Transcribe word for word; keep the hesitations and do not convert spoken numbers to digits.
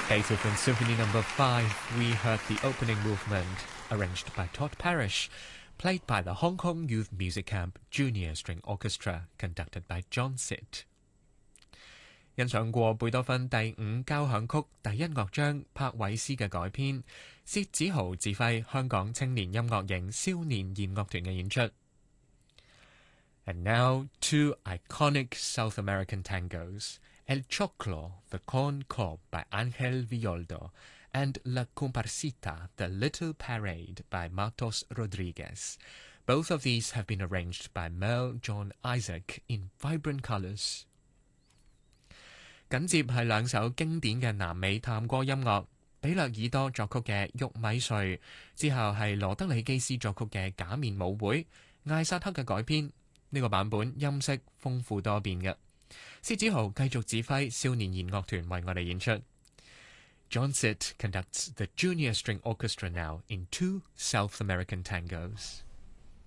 Beethoven Symphony Number Five. We heard the opening movement, arranged by Todd Parrish, played by the Hong Kong Youth Music Camp Junior String Orchestra, conducted by John Sitt。欣賞過貝多芬第五交響曲第一樂章柏韋斯嘅改編，薛子豪指揮香港青年音樂營少年弦樂團嘅演出。And now two iconic South American tangos, El Choclo, the Corn Cob by Ángel Villoldo, and La Comparsita, the Little Parade by Martos Rodriguez. Both of these have been arranged by Merle John Isaac in vibrant colors. 緊接係兩首經典嘅南美探戈音樂，比略爾多作曲嘅《玉米穗》，之後係羅德里基斯作曲嘅《假面舞會》，艾薩克嘅改編。呢、這個版本音色豐富多變嘅。薛子豪繼續指揮少年弦樂團為我哋演出。John Sitt conducts the Junior String Orchestra now in two South American tangos.